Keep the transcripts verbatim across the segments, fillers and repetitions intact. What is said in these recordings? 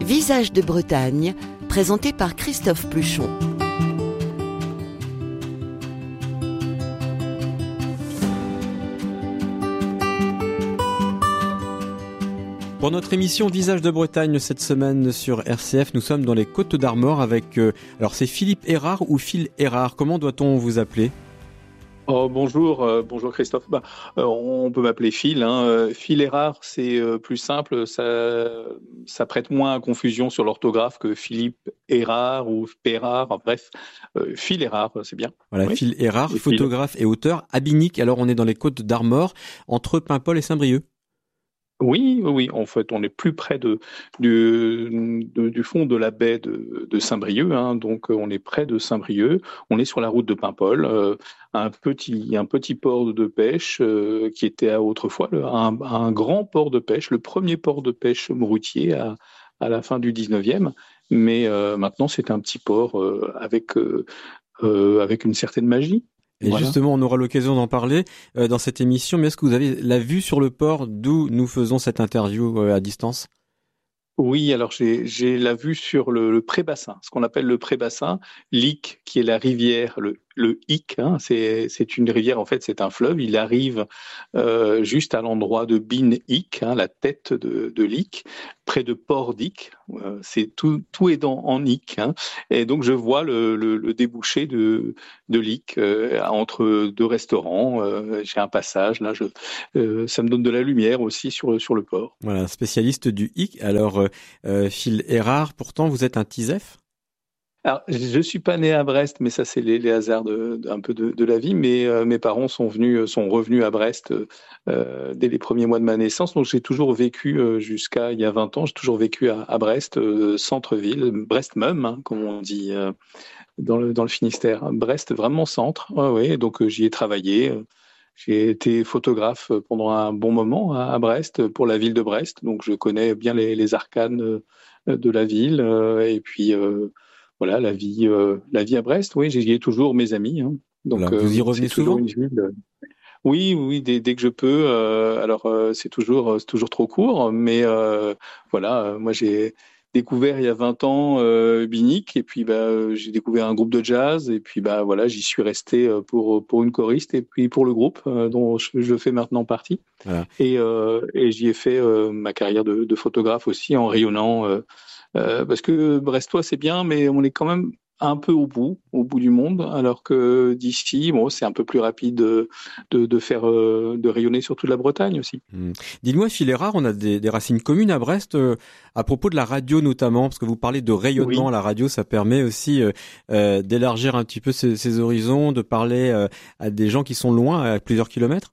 Visages de Bretagne, présenté par Christophe Pluchon. Pour notre émission Visages de Bretagne cette semaine sur R C F, nous sommes dans les Côtes d'Armor avec, euh, alors c'est Philippe Erard ou Phil Erard, comment doit-on vous appeler ? Oh, bonjour, euh, bonjour Christophe. Bah, euh, on peut m'appeler Phil. Hein. Phil Erard, c'est euh, plus simple. Ça, ça prête moins à confusion sur l'orthographe que Philippe Erard ou Pérard. Bref, euh, Phil Erard, c'est bien. Voilà, oui. Phil Erard, et photographe Phil. Et auteur à Binic. Alors, on est dans les Côtes d'Armor, entre Paimpol et Saint-Brieuc. Oui, oui, en fait, on est plus près de, du, de, du fond de la baie de, de Saint-Brieuc, hein, donc on est près de Saint-Brieuc, on est sur la route de Paimpol, euh, un petit, un petit port de pêche euh, qui était à autrefois un, un grand port de pêche, le premier port de pêche routier à, à la fin du dix-neuvième, mais euh, maintenant c'est un petit port euh, avec, euh, euh, avec une certaine magie. Et voilà. Justement, on aura l'occasion d'en parler euh, dans cette émission, mais est-ce que vous avez la vue sur le port d'où nous faisons cette interview euh, à distance ? Oui, alors j'ai, j'ai la vue sur le, le pré-bassin, ce qu'on appelle le pré-bassin, l'Ic, qui est la rivière, le, le Ic, hein, c'est, c'est une rivière, en fait c'est un fleuve, il arrive euh, juste à l'endroit de Bin Ic, hein, la tête de, de l'Ic, près de Port d'Ic, euh, c'est tout, tout est dans, en Ic, hein, et donc je vois le, le, le débouché de, de l'Ic euh, entre deux restaurants, euh, j'ai un passage, là, je, euh, ça me donne de la lumière aussi sur, sur le port. Voilà, spécialiste du hic. Alors, euh, Phil Erard, pourtant, vous êtes un Tisef ? Alors, je suis pas né à Brest, mais ça c'est les, les hasards de, de, un peu de, de la vie. Mais euh, mes parents sont venus, sont revenus à Brest euh, dès les premiers mois de ma naissance. Donc j'ai toujours vécu euh, jusqu'à il y a vingt ans. J'ai toujours vécu à, à Brest, euh, centre-ville, Brest-Meum, hein, comme on dit euh, dans le dans le Finistère. Brest, vraiment centre. Ouais, ouais. Donc euh, j'y ai travaillé. J'ai été photographe pendant un bon moment à, à Brest pour la ville de Brest. Donc je connais bien les, les arcanes de la ville euh, et puis. Euh, Voilà, la vie, euh, la vie à Brest, oui, j'y ai toujours mes amis. Hein. Donc, voilà, vous y euh, revenez c'est toujours souvent ? une ville. Euh... Oui, oui, dès, dès que je peux. Euh, alors, euh, c'est toujours, c'est toujours trop court, mais euh, voilà, euh, moi j'ai découvert il y a vingt ans euh, Binic, et puis bah, j'ai découvert un groupe de jazz, et puis bah voilà, j'y suis resté pour pour une choriste, et puis pour le groupe euh, dont je, je fais maintenant partie. Voilà. Et, euh, et j'y ai fait euh, ma carrière de, de photographe aussi en rayonnant. Euh, Euh, parce que Brestois, c'est bien, mais on est quand même un peu au bout, au bout du monde, alors que d'ici, bon, c'est un peu plus rapide de, de, de faire, euh, de rayonner sur toute la Bretagne aussi. Mmh. Dites-moi, Phil Erard, on a des, des racines communes à Brest, euh, à propos de la radio notamment, parce que vous parlez de rayonnement, oui. La radio, ça permet aussi euh, euh, d'élargir un petit peu ses, ses horizons, de parler euh, à des gens qui sont loin, à plusieurs kilomètres.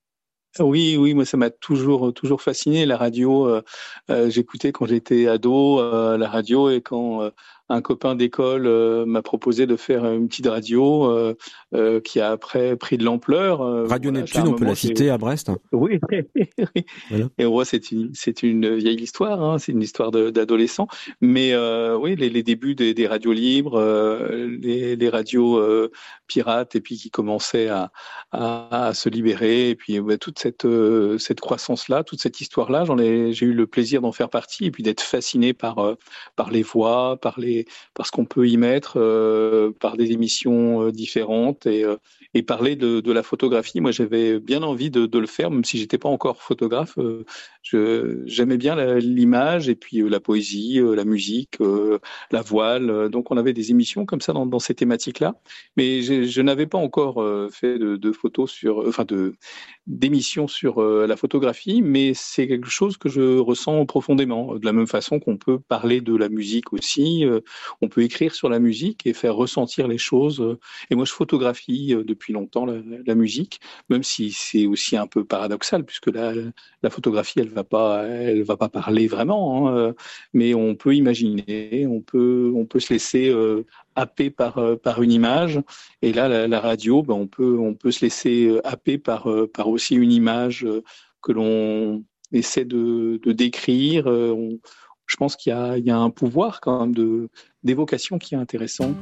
Oui, oui, moi ça m'a toujours toujours fasciné la radio. Euh, euh, j'écoutais quand j'étais ado euh, la radio et quand euh, un copain d'école euh, m'a proposé de faire une petite radio euh, euh, qui a après pris de l'ampleur. Euh, Radio voilà, Neptune, on peut la citer à Brest. Oui, voilà. Et on voit c'est une c'est une vieille histoire, hein, c'est une histoire de, d'adolescent. Mais euh, oui, les, les débuts des, des radios libres, euh, les, les radios euh, pirates, et puis qui commençaient à, à, à se libérer, et puis bah, toute cette euh, cette croissance-là, toute cette histoire-là, j'en ai j'ai eu le plaisir d'en faire partie, et puis d'être fasciné par euh, par les voix, par les par ce qu'on peut y mettre, euh, par des émissions euh, différentes, et euh, et parler de, de la photographie. Moi, j'avais bien envie de, de le faire, même si j'étais pas encore photographe. Euh, je, j'aimais bien la, l'image, et puis euh, la poésie, euh, la musique, euh, la voile. Donc, on avait des émissions comme ça dans, dans ces thématiques-là. Mais je, je n'avais pas encore euh, fait de, de photos sur, enfin de d'émissions sur euh, la photographie, mais c'est quelque chose que je ressens profondément. De la même façon qu'on peut parler de la musique aussi, euh, on peut écrire sur la musique et faire ressentir les choses. Et moi, je photographie euh, depuis longtemps la, la musique, même si c'est aussi un peu paradoxal, puisque la, la photographie, elle va pas, elle va pas parler vraiment, hein, mais on peut imaginer, on peut, on peut se laisser euh, happer par par une image. Et là, la, la radio, ben, on peut on peut se laisser happer par par aussi une image que l'on essaie de, de décrire. On, je pense qu'il y a il y a un pouvoir quand même de d'évocation qui est intéressant.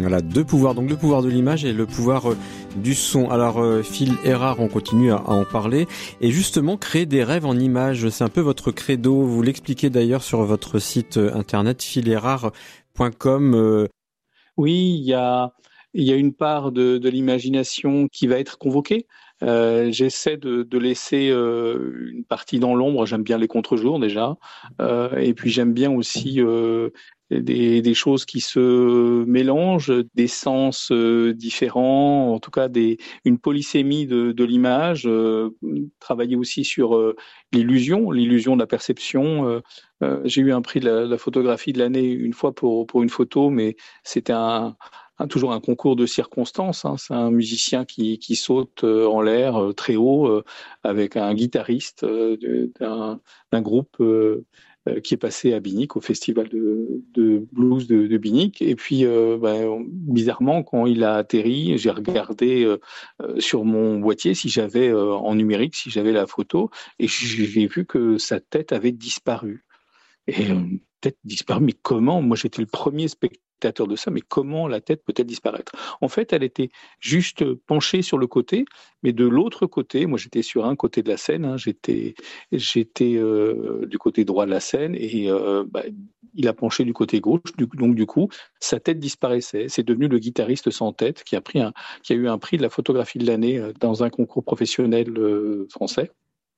Voilà, deux pouvoirs, donc le pouvoir de l'image et le pouvoir euh, du son. Alors euh, Phil Erard, on continue à, à en parler, et justement créer des rêves en images, c'est un peu votre credo, vous l'expliquez d'ailleurs sur votre site internet phil erard point com. Euh... Oui, il y a, il y a une part de, de l'imagination qui va être convoquée. Euh, j'essaie de, de laisser euh, une partie dans l'ombre, j'aime bien les contre-jours déjà, euh, et puis j'aime bien aussi euh, des, des choses qui se mélangent, des sens euh, différents, en tout cas des, une polysémie de, de l'image, euh, travailler aussi sur euh, l'illusion, l'illusion de la perception. Euh, euh, j'ai eu un prix de la, la photographie de l'année une fois pour, pour une photo, mais c'était un Hein, toujours un concours de circonstances. Hein. C'est un musicien qui, qui saute euh, en l'air euh, très haut euh, avec un guitariste euh, de, d'un, d'un groupe euh, euh, qui est passé à Binic, au festival de, de blues de, de Binic. Et puis, euh, ben, bizarrement, quand il a atterri, j'ai regardé euh, euh, sur mon boîtier si j'avais euh, en numérique, si j'avais la photo, et j'ai vu que sa tête avait disparu. Et euh, tête disparue, mais comment? Moi, j'étais le premier spectateur de ça, mais comment la tête peut-elle disparaître? En fait, elle était juste penchée sur le côté, mais de l'autre côté, moi j'étais sur un côté de la scène, hein, j'étais, j'étais euh, du côté droit de la scène, et euh, bah, il a penché du côté gauche, du, donc du coup, sa tête disparaissait. C'est devenu le guitariste sans tête qui a pris un, qui a eu un prix de la photographie de l'année euh, dans un concours professionnel euh, français.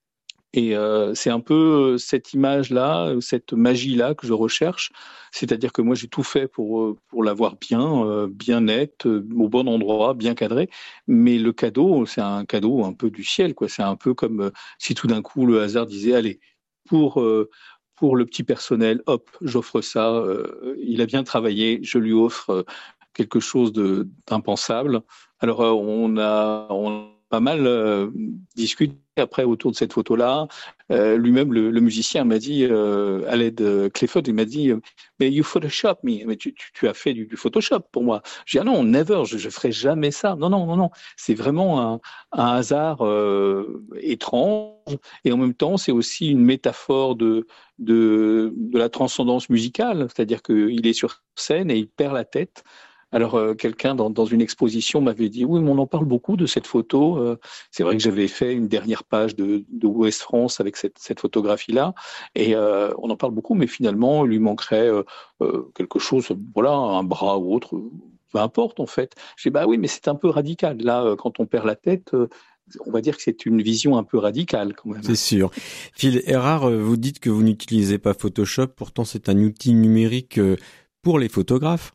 Et euh, c'est un peu cette image-là, cette magie-là que je recherche. C'est-à-dire que moi, j'ai tout fait pour pour l'avoir bien, euh, bien nette, euh, au bon endroit, bien cadré. Mais le cadeau, c'est un cadeau un peu du ciel, quoi. C'est un peu comme euh, si tout d'un coup le hasard disait, allez, pour euh, pour le petit personnel, hop, j'offre ça. Euh, il a bien travaillé, je lui offre euh, quelque chose de d'impensable. Alors euh, on a on a pas mal euh, discuté après autour de cette photo-là. Euh, lui-même, le, le musicien m'a dit, euh, à l'aide de Clifford, il m'a dit, mais you Photoshop me, mais tu, tu, tu as fait du, du Photoshop pour moi. J'ai dit, ah non, never, je, je ferai jamais ça. Non, non, non, non. C'est vraiment un, un hasard euh, étrange, et en même temps, c'est aussi une métaphore de de, de la transcendance musicale, c'est-à-dire qu'il est sur scène et il perd la tête. Alors, euh, quelqu'un dans, dans une exposition m'avait dit, oui, mais on en parle beaucoup de cette photo. Euh, c'est vrai que j'avais fait une dernière page de, de Ouest France avec cette, cette photographie-là, et euh, on en parle beaucoup, mais finalement, il lui manquerait euh, euh, quelque chose, voilà, un bras ou autre, peu importe en fait. Je dis, bah oui, mais c'est un peu radical. Là, euh, quand on perd la tête, euh, on va dire que c'est une vision un peu radicale quand même. C'est sûr. Phil Erard, vous dites que vous n'utilisez pas Photoshop, pourtant c'est un outil numérique pour les photographes.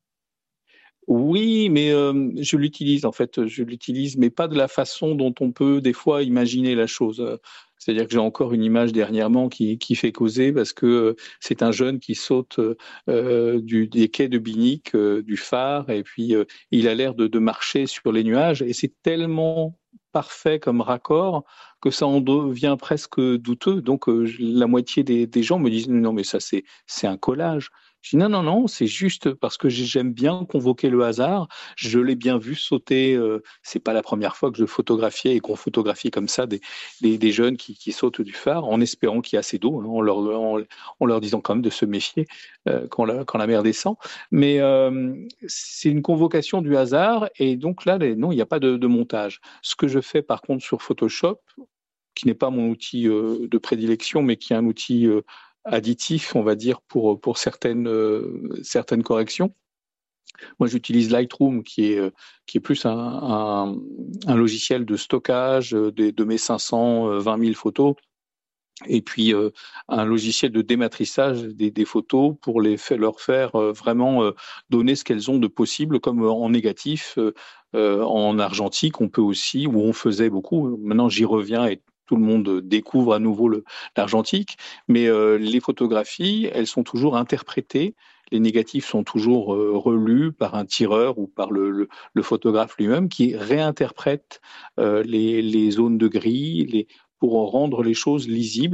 Oui, mais euh, je l'utilise en fait, je l'utilise, mais pas de la façon dont on peut des fois imaginer la chose. C'est-à-dire que j'ai encore une image dernièrement qui, qui fait causer parce que c'est un jeune qui saute euh, du, des quais de Binic, euh, du phare, et puis euh, il a l'air de, de marcher sur les nuages, et c'est tellement parfait comme raccord que ça en devient presque douteux. Donc euh, la moitié des, des gens me disent non mais ça c'est c'est un collage. Je dis non, non, non, c'est juste parce que j'aime bien convoquer le hasard. Je l'ai bien vu sauter. Euh, c'est pas la première fois que je photographiais et qu'on photographie comme ça des, des, des jeunes qui, qui sautent du phare en espérant qu'il y a assez d'eau, hein, en, leur, en, en leur disant quand même de se méfier euh, quand, la, quand la mer descend. Mais euh, c'est une convocation du hasard, et donc là, les, non, il n'y a pas de, de montage. Ce que je fais par contre sur Photoshop, qui n'est pas mon outil euh, de prédilection, mais qui est un outil euh, additif, on va dire, pour, pour certaines, euh, certaines corrections. Moi, j'utilise Lightroom, qui est, qui est plus un, un, un logiciel de stockage de, de mes cinq cent vingt mille photos, et puis euh, un logiciel de dématrissage des, des photos pour les, leur faire euh, vraiment euh, donner ce qu'elles ont de possible, comme en négatif, euh, en argentique, on peut aussi, ou on faisait beaucoup. Maintenant, j'y reviens et tout le monde découvre à nouveau le, l'argentique, mais euh, les photographies, elles sont toujours interprétées, les négatifs sont toujours euh, relus par un tireur ou par le, le, le photographe lui-même qui réinterprète euh, les, les zones de gris, les, pour rendre les choses lisibles.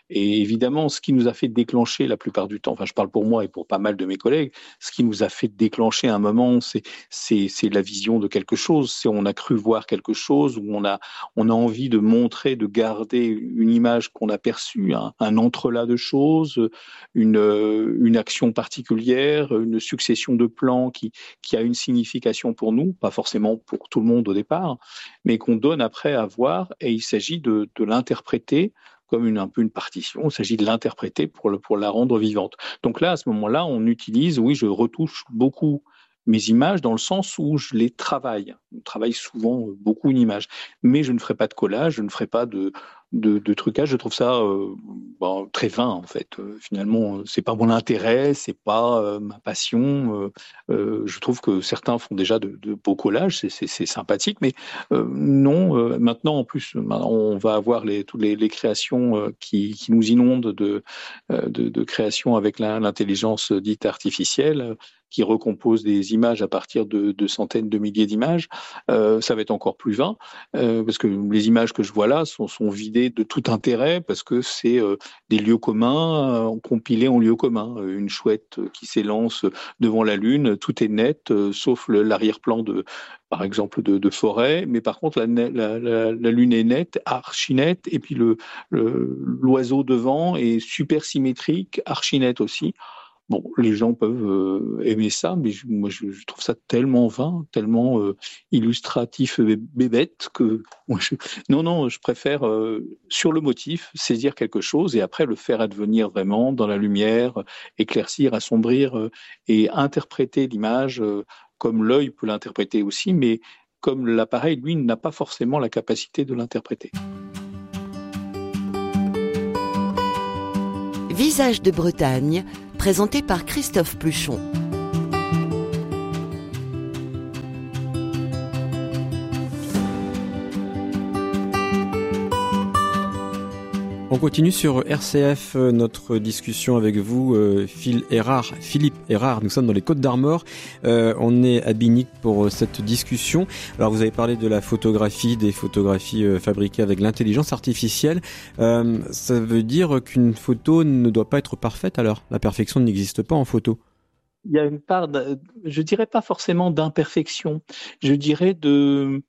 Et évidemment, ce qui nous a fait déclencher la plupart du temps, enfin je parle pour moi et pour pas mal de mes collègues, ce qui nous a fait déclencher un moment, c'est, c'est, c'est la vision de quelque chose. C'est on a cru voir quelque chose, où on a, on a envie de montrer, de garder une image qu'on a perçue, un, un entrelac de choses, une, une action particulière, une succession de plans qui, qui a une signification pour nous, pas forcément pour tout le monde au départ, mais qu'on donne après à voir, et il s'agit de, de l'interpréter comme une, un peu une partition, il s'agit de l'interpréter pour, le, pour la rendre vivante. Donc là, à ce moment-là, on utilise, oui, je retouche beaucoup mes images dans le sens où je les travaille. Je travaille souvent beaucoup une image, mais je ne ferai pas de collage, je ne ferai pas de, de, de trucage. Je trouve ça euh, bon, très vain en fait. Euh, finalement, c'est pas mon intérêt, c'est pas euh, ma passion. Euh, euh, je trouve que certains font déjà de, de beaux collages, c'est, c'est, c'est sympathique, mais euh, non. Euh, maintenant, en plus, on va avoir les, toutes les, les créations euh, qui, qui nous inondent de, euh, de, de créations avec la, l'intelligence dite artificielle, qui recompose des images à partir de, de centaines de milliers d'images, euh, ça va être encore plus vain, euh, parce que les images que je vois là sont, sont vidées de tout intérêt, parce que c'est euh, des lieux communs euh, compilés en lieux communs. Une chouette qui s'élance devant la Lune, tout est net, euh, sauf le, l'arrière-plan de, par exemple, de, de forêt, mais par contre, la, la, la, la Lune est nette, archi nette, et puis le, le, l'oiseau devant est super symétrique, archi net aussi. Bon, les gens peuvent euh, aimer ça, mais je, moi je, je trouve ça tellement vain, tellement euh, illustratif et bébête que moi je, non, non, je préfère euh, sur le motif saisir quelque chose et après le faire advenir vraiment dans la lumière, éclaircir, assombrir euh, et interpréter l'image euh, comme l'œil peut l'interpréter aussi, mais comme l'appareil, lui, n'a pas forcément la capacité de l'interpréter. Visage de Bretagne, présenté par Christophe Pluchon. On continue sur R C F euh, notre discussion avec vous, euh, Phil Erard, Philippe Erard. Nous sommes dans les Côtes-d'Armor. Euh, on est à Binic pour euh, cette discussion. Alors, vous avez parlé de la photographie, des photographies euh, fabriquées avec l'intelligence artificielle. Euh, ça veut dire qu'une photo ne doit pas être parfaite. Alors, la perfection n'existe pas en photo. Il y a une part, de, je dirais pas forcément d'imperfection. Je dirais de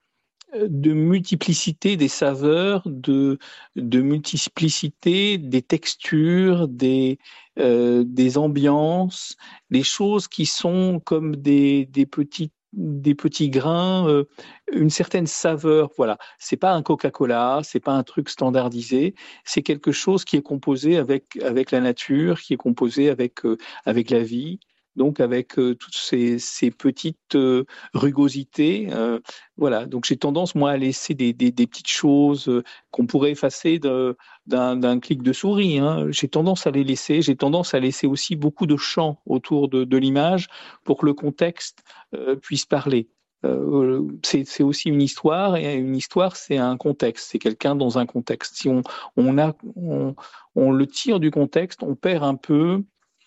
de multiplicité des saveurs, de, de multiplicité des textures, des, euh, des ambiances, des choses qui sont comme des, des petits des petits grains, euh, une certaine saveur. Voilà, c'est pas un Coca-Cola, c'est pas un truc standardisé, c'est quelque chose qui est composé avec avec la nature, qui est composé avec euh, avec la vie. Donc avec euh, toutes ces, ces petites euh, rugosités, euh, voilà. Donc j'ai tendance moi à laisser des, des, des petites choses euh, qu'on pourrait effacer de, d'un, d'un clic de souris. Hein. J'ai tendance à les laisser. J'ai tendance à laisser aussi beaucoup de champs autour de, de l'image pour que le contexte euh, puisse parler. Euh, c'est, c'est aussi une histoire et une histoire c'est un contexte. C'est quelqu'un dans un contexte. Si on, on a, on, on le tire du contexte, on perd un peu.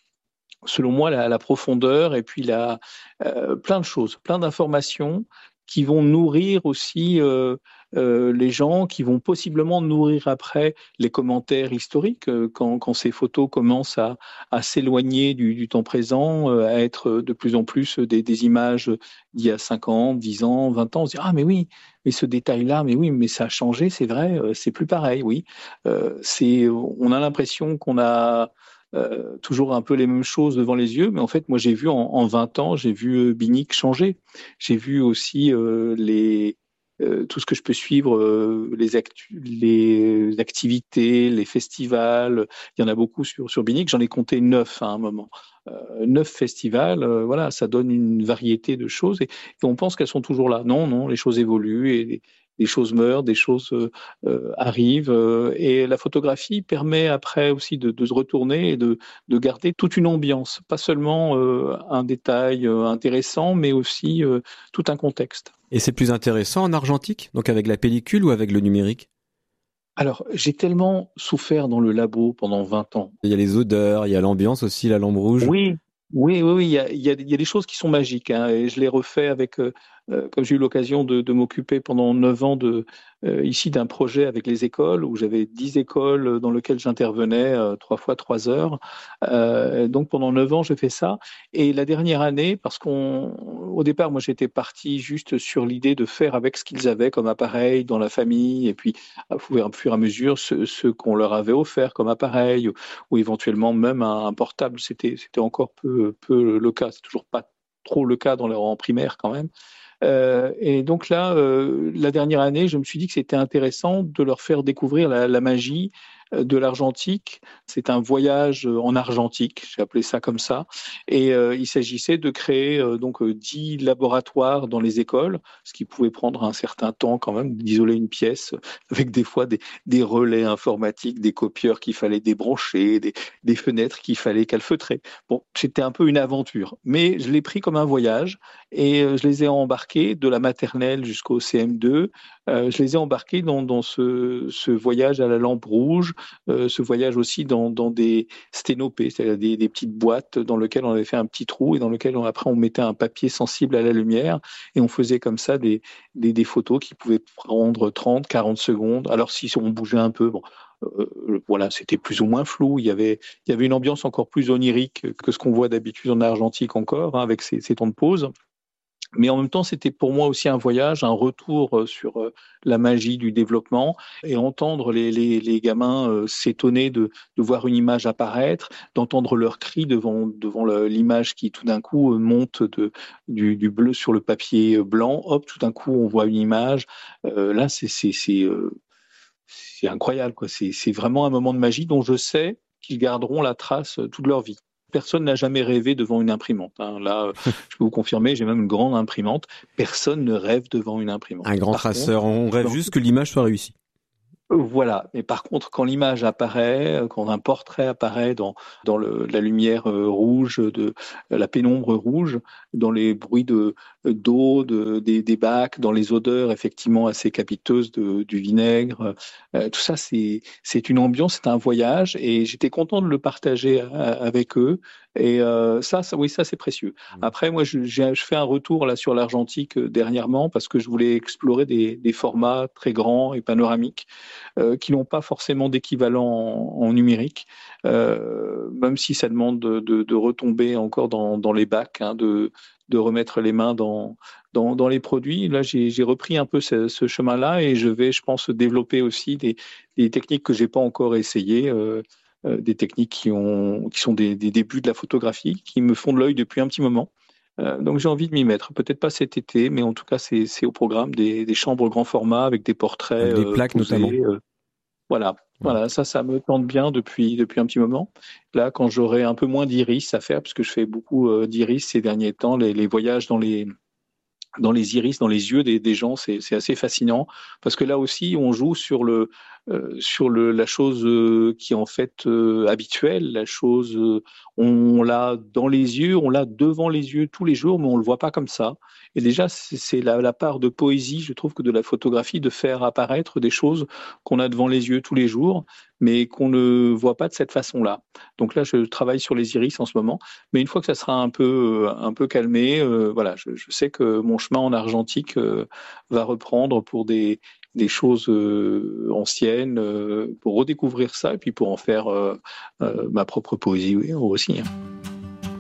Selon moi, la, la profondeur et puis la, euh, plein de choses, plein d'informations qui vont nourrir aussi euh, euh, les gens, qui vont possiblement nourrir après les commentaires historiques euh, quand, quand ces photos commencent à, à s'éloigner du, du temps présent, euh, à être de plus en plus des, des images d'il y a cinq ans, dix ans, vingt ans. On se dit ah mais oui, mais ce détail-là, mais oui, mais ça a changé, c'est vrai, euh, c'est plus pareil, oui. Euh, c'est, on a l'impression qu'on a Euh, toujours un peu les mêmes choses devant les yeux, mais en fait, moi, j'ai vu en, en vingt ans, j'ai vu euh, Binic changer. J'ai vu aussi euh, les, euh, tout ce que je peux suivre, euh, les, actu- les activités, les festivals. Il y en a beaucoup sur, sur Binic. J'en ai compté neuf à un moment. Euh, neuf festivals, euh, voilà, ça donne une variété de choses et, et on pense qu'elles sont toujours là. Non, non, les choses évoluent et les, des choses meurent, des choses euh, euh, arrivent. Euh, et la photographie permet après aussi de, de se retourner et de, de garder toute une ambiance, pas seulement euh, un détail euh, intéressant, mais aussi euh, tout un contexte. Et c'est plus intéressant en argentique, donc avec la pellicule ou avec le numérique ? Alors, j'ai tellement souffert dans le labo pendant vingt ans. Il y a les odeurs, il y a l'ambiance aussi, la lampe rouge. Oui, oui, oui, oui. Il y a, il y a, il y a des choses qui sont magiques. Hein, et je l'ai refait avec, euh, euh, comme j'ai eu l'occasion de, de m'occuper pendant neuf ans de, euh, ici d'un projet avec les écoles, où j'avais dix écoles dans lesquelles j'intervenais euh, trois fois trois heures. Euh, donc pendant neuf ans, j'ai fait ça. Et la dernière année, parce qu'on, au départ, moi j'étais parti juste sur l'idée de faire avec ce qu'ils avaient comme appareil dans la famille, et puis au fur et à mesure ce, ce qu'on leur avait offert comme appareil, ou, ou éventuellement même un, un portable. C'était, c'était encore peu, peu le cas. C'est toujours pas trop le cas dans les rangs primaires quand même. Euh, et donc là, euh, la dernière année, je me suis dit que c'était intéressant de leur faire découvrir la, la magie de l'argentique. C'est un voyage en argentique, j'ai appelé ça comme ça. Et euh, il s'agissait de créer euh, donc dix laboratoires dans les écoles, ce qui pouvait prendre un certain temps quand même d'isoler une pièce, avec des fois des, des relais informatiques, des copieurs qu'il fallait débrancher, des, des fenêtres qu'il fallait calfeutrer. Bon, c'était un peu une aventure, mais je l'ai pris comme un voyage et euh, je les ai embarqués de la maternelle jusqu'au C M deux. Euh, je les ai embarqués dans, dans ce, ce voyage à la lampe rouge, euh, ce voyage aussi dans, dans des sténopées, c'est-à-dire des, des petites boîtes dans lesquelles on avait fait un petit trou et dans lesquelles on, après on mettait un papier sensible à la lumière et on faisait comme ça des, des, des photos qui pouvaient prendre trente, quarante secondes. Alors si on bougeait un peu, bon, euh, voilà, c'était plus ou moins flou. Il y avait, il y avait une ambiance encore plus onirique que ce qu'on voit d'habitude en argentique encore, hein, avec ces, ces temps de pause. Mais en même temps, c'était pour moi aussi un voyage, un retour sur euh, la magie du développement et entendre les, les, les gamins euh, s'étonner de, de voir une image apparaître, d'entendre leurs cris devant, devant le, l'image qui tout d'un coup euh, monte de, du, du bleu sur le papier blanc. Hop, tout d'un coup, on voit une image. Euh, là, c'est, c'est, c'est, euh, c'est incroyable, quoi. C'est, c'est vraiment un moment de magie dont je sais qu'ils garderont la trace euh, toute leur vie. Personne n'a jamais rêvé devant une imprimante. Hein. Là, je peux vous confirmer, j'ai même une grande imprimante. Personne ne rêve devant une imprimante. Un grand Par traceur, contre, on rêve dans... juste que l'image soit réussie. Voilà. Mais par contre, quand l'image apparaît, quand un portrait apparaît dans, dans le, la lumière rouge, de la pénombre rouge, dans les bruits de, d'eau, de, des, des bacs, dans les odeurs effectivement assez capiteuses de, du vinaigre, euh, tout ça, c'est, c'est une ambiance, c'est un voyage et j'étais content de le partager à, avec eux. Et euh, ça, ça, oui, ça c'est précieux. Après, moi, je, j'ai, je fais un retour là sur l'argentique euh, dernièrement parce que je voulais explorer des, des formats très grands et panoramiques euh, qui n'ont pas forcément d'équivalent en, en numérique, euh, même si ça demande de, de, de retomber encore dans, dans les bacs, hein, de, de remettre les mains dans, dans, dans les produits. Là, j'ai, j'ai repris un peu ce, ce chemin-là et je vais, je pense, développer aussi des, des techniques que j'ai pas encore essayées. Euh, Euh, des techniques qui, ont, qui sont des, des débuts de la photographie, qui me font de l'œil depuis un petit moment. Euh, donc j'ai envie de m'y mettre. Peut-être pas cet été, mais en tout cas c'est, c'est au programme des, des chambres grand format avec des portraits Avec des euh, plaques posés. notamment. Euh, voilà, Ouais. voilà, ça, ça me tente bien depuis depuis un petit moment. Là, quand j'aurai un peu moins d'iris à faire, parce que je fais beaucoup euh, d'iris ces derniers temps, les, les voyages dans les dans les iris, dans les yeux des, des gens, c'est, c'est assez fascinant parce que là aussi, on joue sur le euh, sur le la chose euh, qui est en fait euh, habituelle, la chose euh, on l'a dans les yeux, on l'a devant les yeux tous les jours, mais on le voit pas comme ça. Et déjà, c'est, c'est la, la part de poésie, je trouve, que de la photographie de faire apparaître des choses qu'on a devant les yeux tous les jours, mais qu'on ne voit pas de cette façon-là. Donc là, je travaille sur les iris en ce moment. Mais une fois que ça sera un peu, un peu calmé, euh, voilà, je, je sais que mon chemin en argentique euh, va reprendre pour des, des choses euh, anciennes, euh, pour redécouvrir ça et puis pour en faire euh, euh, ma propre poésie oui, aussi. Hein.